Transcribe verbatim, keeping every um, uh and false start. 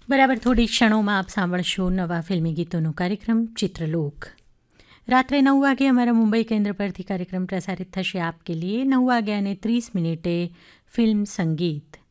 બરાબર થોડી ક્ષણોમાં આપ સાંભળશો નવા ફિલ્મી ગીતોનો કાર્યક્રમ ચિત્રલોક. રાત્રે નવ વાગે અમારા મુંબઈ કેન્દ્ર પરથી કાર્યક્રમ પ્રસારિત થશે. આપ કે લીએ નવ વાગ્યા અને ત્રીસ મિનિટે ફિલ્મ સંગીત.